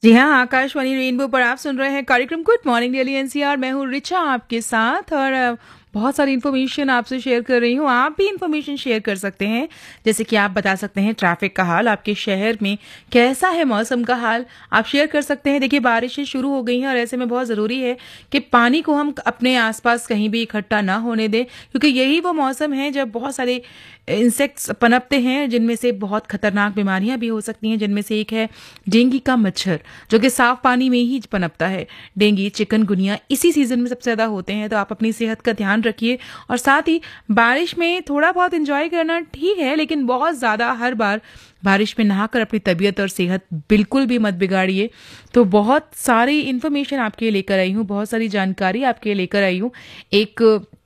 जी हाँ, आकाशवाणी रेनबो पर आप सुन रहे हैं कार्यक्रम गुड मॉर्निंग दिल्ली एनसीआर। मैं हूँ रिचा आपके साथ और बहुत सारी इन्फॉर्मेशन आपसे शेयर कर रही हूँ। आप भी इन्फॉर्मेशन शेयर कर सकते हैं, जैसे कि आप बता सकते हैं ट्रैफिक का हाल, आपके शहर में कैसा है मौसम का हाल, आप शेयर कर सकते हैं। देखिए, बारिशें शुरू हो गई हैं और ऐसे में बहुत ज़रूरी है कि पानी को हम अपने आसपास कहीं भी इकट्ठा ना होने दें, क्योंकि यही वो मौसम है जब बहुत सारे इंसेक्ट्स पनपते हैं, जिनमें से बहुत खतरनाक बीमारियां भी हो सकती हैं, जिनमें से एक है डेंगू का मच्छर, जो कि साफ पानी में ही पनपता है। डेंगू, चिकनगुनिया इसी सीजन में सबसे ज्यादा होते हैं, तो आप अपनी सेहत का ध्यान रखिए। और साथ ही बारिश में थोड़ा बहुत एंजॉय करना ठीक है, लेकिन बहुत ज्यादा हर बार बारिश में नहाकर अपनी तबीयत और सेहत बिल्कुल भी मत बिगाड़िए। तो बहुत सारी इन्फॉर्मेशन आपके लिए लेकर आई हूँ, बहुत सारी जानकारी आपके लिए लेकर आई हूँ। एक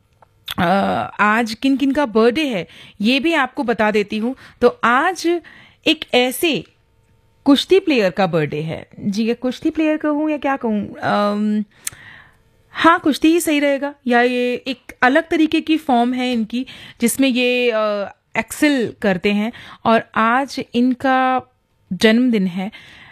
आज किन किन का बर्थडे है ये भी आपको बता देती हूँ। तो आज एक ऐसे कुश्ती प्लेयर का बर्थडे है। जी, कुश्ती प्लेयर कहूँ या क्या कहूँ, हाँ, कुश्ती ही सही रहेगा। या ये एक अलग तरीके की फॉर्म है इनकी, जिसमें ये एक्सेल करते हैं। और आज इनका जन्मदिन है।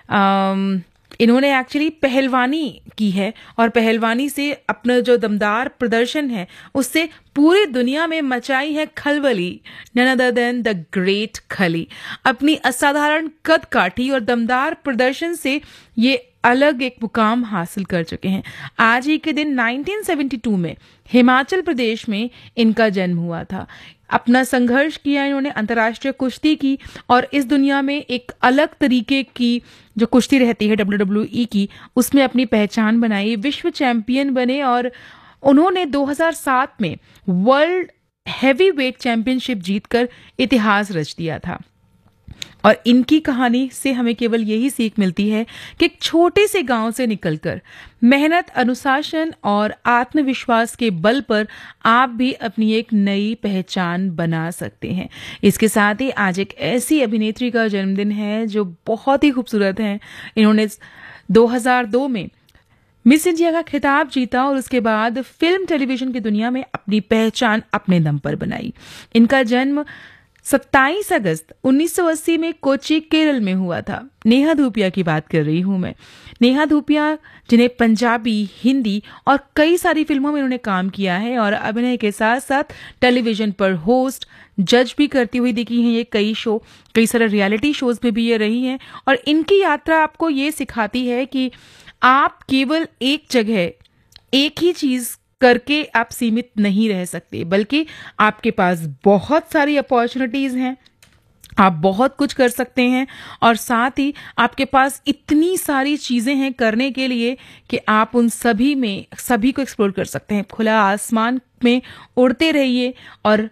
इन्होंने एक्चुअली पहलवानी की है और पहलवानी से अपना जो दमदार प्रदर्शन है उससे पूरी दुनिया में मचाई है खलबली। None other than the great खली। अपनी असाधारण कद काठी और दमदार प्रदर्शन से ये अलग एक मुकाम हासिल कर चुके हैं। आज ही के दिन 1972 में हिमाचल प्रदेश में इनका जन्म हुआ था। अपना संघर्ष किया इन्होंने, अंतर्राष्ट्रीय कुश्ती की, और इस दुनिया में एक अलग तरीके की जो कुश्ती रहती है WWE की, उसमें अपनी पहचान बनाई, विश्व चैंपियन बने। और उन्होंने 2007 में वर्ल्ड हैवी वेट चैंपियनशिप जीतकर इतिहास रच दिया था। और इनकी कहानी से हमें केवल यही सीख मिलती है कि एक छोटे से गांव से निकलकर मेहनत, अनुशासन और आत्मविश्वास के बल पर आप भी अपनी एक नई पहचान बना सकते हैं। इसके साथ ही आज एक ऐसी अभिनेत्री का जन्मदिन है जो बहुत ही खूबसूरत है। इन्होंने 2002 में मिस इंडिया का खिताब जीता और उसके बाद फिल्म टेलीविजन की दुनिया में अपनी पहचान अपने दम पर बनाई। इनका जन्म 27 अगस्त 1980 में कोच्चि, केरल में हुआ था। नेहा धूपिया की बात कर रही हूं मैं। नेहा धूपिया, जिन्हें पंजाबी, हिंदी और कई सारी फिल्मों में उन्होंने काम किया है और अभिनय के साथ साथ टेलीविजन पर होस्ट, जज भी करती हुई दिखी हैं। ये कई सारे रियलिटी शोज में भी ये रही हैं। और इनकी यात्रा आपको ये सिखाती है कि आप केवल एक जगह एक ही चीज करके आप सीमित नहीं रह सकते, बल्कि आपके पास बहुत सारी अपॉर्चुनिटीज हैं, आप बहुत कुछ कर सकते हैं। और साथ ही आपके पास इतनी सारी चीजें हैं करने के लिए कि आप उन सभी को एक्सप्लोर कर सकते हैं। खुला आसमान में उड़ते रहिए और